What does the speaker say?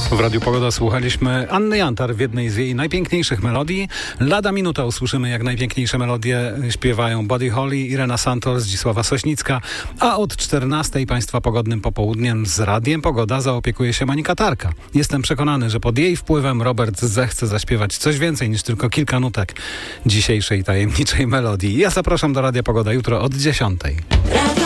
W Radiu Pogoda słuchaliśmy Anny Jantar w jednej z jej najpiękniejszych melodii. Lada minuta usłyszymy, jak najpiękniejsze melodie śpiewają Buddy Holly, Irena Santor, Zdzisława Sośnicka, a od 14:00 Państwa pogodnym popołudniem z Radiem Pogoda zaopiekuje się Monika Tarka. Jestem przekonany, że pod jej wpływem Robert zechce zaśpiewać coś więcej niż tylko kilka nutek dzisiejszej tajemniczej melodii. Ja zapraszam do Radia Pogoda jutro od 10:00.